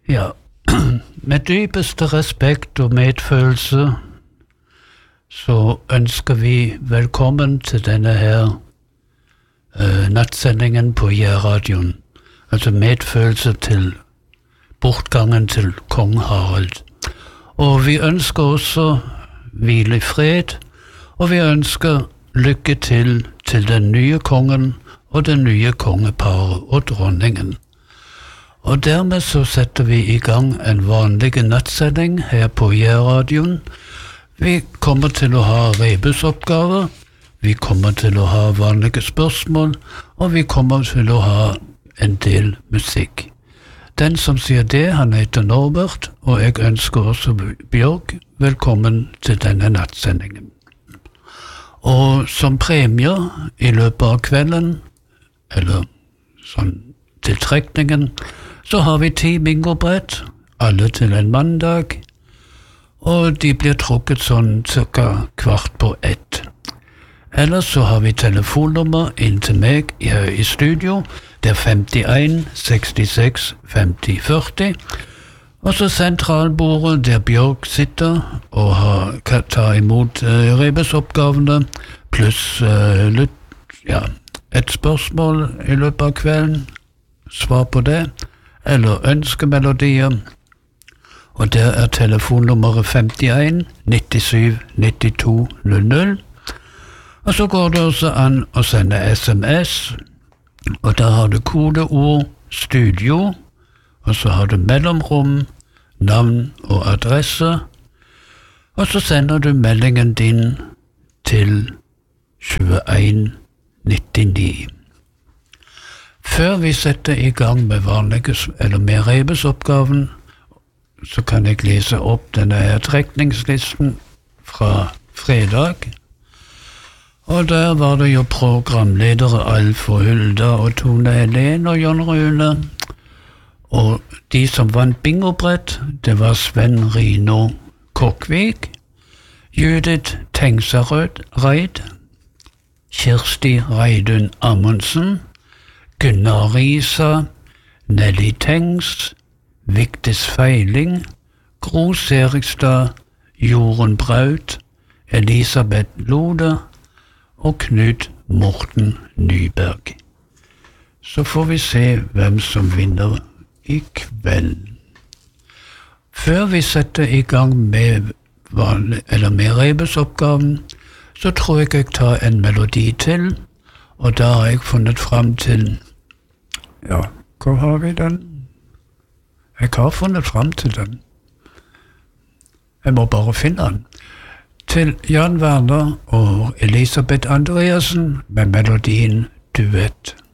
Ja, med dypeste respekt og medfølelse så ønsker vi velkommen til denne her nattsendingen på Jærradioen. Altså medfølelse til bortgangen til kong Harald. Og vi ønsker også hvile i fred, og vi ønsker lykke til den nye kongen og det nye kongeparet og dronningen. Og dermed så setter vi i gang en vanlig nattsending her på Jærradioen. Vi kommer til å ha rebusoppgaver, vi kommer til å ha vanlige spørsmål, og vi kommer til å ha en del musikk. Den som sier det, han heter Norbert, og jeg ønsker også Bjørg velkommen til denne nattsendingen. Og som premier i løpet av kvelden, eller sånn tiltrekningen, så har vi 10 bingobrett, alle til en mandag, og de blir trukket sånn cirka 1:15. Ellers så har vi telefonnummer inn til meg i studio, det er 51 66 50 40, og så sentralbordet der Bjørg sitter og tar imot rebusoppgavene, pluss et spørsmål i løpet av kvelden, svar på det, eller ønskemelodier, og der er telefonnummeret 51 97 92 00. Og så går det også an å sende SMS, og der har du kodeord studio, og så har du mellomrom, navn og adresse, og så sender du meldingen din til 2199. Før vi setter i gang med med rebusoppgaven, så kan jeg lese opp denne her trekningslisten fra fredag. Og der var det jo programledere Alf og Hulda og Tone Helene og Jon Rune. Og de som vant bingobrett, det var Sven Rino Kokvik, Judith Tengsarød, Kirsti Reidun Amundsen, Gunnar Risa, Nelly Tengs, Vigdis Feiling, Gro Serigstad, Jorunn Braut, Elisabeth Lode og Knut Morten Nyberg. Så får vi se hvem som vinner i kveld. Før vi setter i gang med rebusoppgaven, så tror jeg tar en melodi til, og da har jeg funnet frem til, ja, hvor har vi den? Jeg har funnet frem til den. Jeg må bare finne den. Til Jan Werner og Elisabeth Andreassen med melodien Duett.